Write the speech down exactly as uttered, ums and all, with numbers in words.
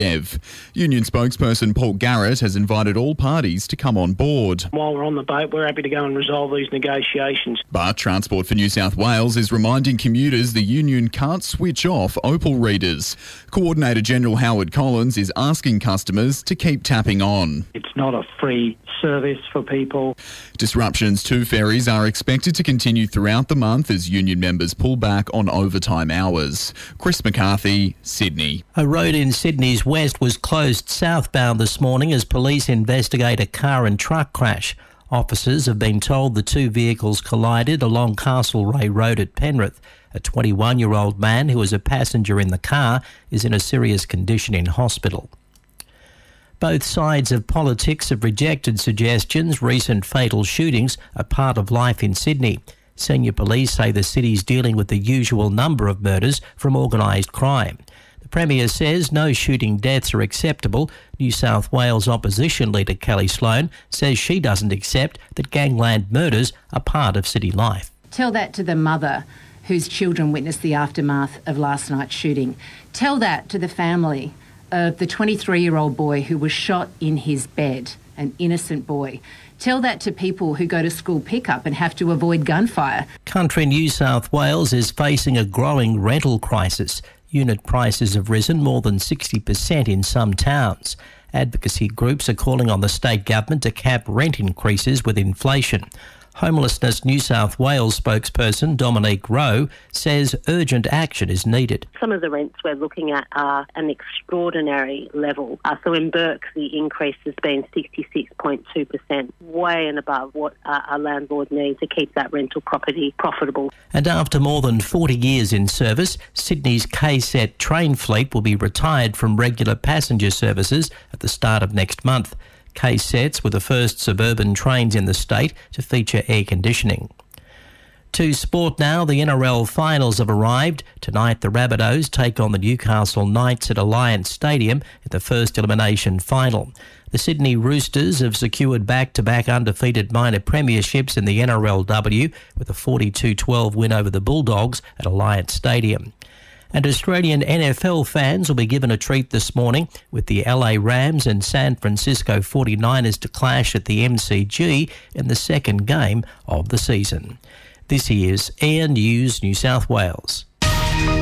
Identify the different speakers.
Speaker 1: Union spokesperson Paul Garrett has invited all parties to come on board.
Speaker 2: While we're on the boat, we're happy to go and resolve these negotiations.
Speaker 1: But Transport for New South Wales is reminding commuters the union can't switch off Opal readers. Coordinator General Howard Collins is asking customers to keep tapping on.
Speaker 3: It's not a free service for people.
Speaker 1: Disruptions to ferries are expected to continue throughout the month as union members pull back on overtime hours. Chris McCarthy, Sydney.
Speaker 4: A road in Sydney's west was closed southbound this morning as police investigate a car and truck crash. Officers have been told the two vehicles collided along Castlereagh Road at Penrith. A twenty-one-year-old man who was a passenger in the car is in a serious condition in hospital. Both sides of politics have rejected suggestions recent fatal shootings are part of life in Sydney. Senior police say the city's dealing with the usual number of murders from organised crime. The Premier says no shooting deaths are acceptable. New South Wales opposition leader Kelly Sloan says she doesn't accept that gangland murders are part of city life.
Speaker 5: Tell that to the mother whose children witnessed the aftermath of last night's shooting. Tell that to the family of the twenty-three-year-old boy who was shot in his bed, an innocent boy. Tell that to people who go to school pickup and have to avoid gunfire.
Speaker 4: Country New South Wales is facing a growing rental crisis. Unit prices have risen more than sixty percent in some towns. Advocacy groups are calling on the state government to cap rent increases with inflation. Homelessness New South Wales spokesperson Dominique Rowe says urgent action is needed.
Speaker 6: Some of the rents we're looking at are an extraordinary level. Uh, so in Burke, the increase has been sixty-six point two percent, way and above what uh, our landlord needs to keep that rental property profitable.
Speaker 4: And after more than forty years in service, Sydney's K S E T train fleet will be retired from regular passenger services at the start of next month. K S E Ts were the first suburban trains in the state to feature air conditioning. To sport now, the N R L finals have arrived. Tonight the Rabbitohs take on the Newcastle Knights at Alliance Stadium in the first elimination final. The Sydney Roosters have secured back-to-back undefeated minor premierships in the N R L W with a forty-two twelve win over the Bulldogs at Alliance Stadium. And Australian N F L fans will be given a treat this morning with the L A Rams and San Francisco forty-niners to clash at the M C G in the second game of the season. This is Air News New South Wales.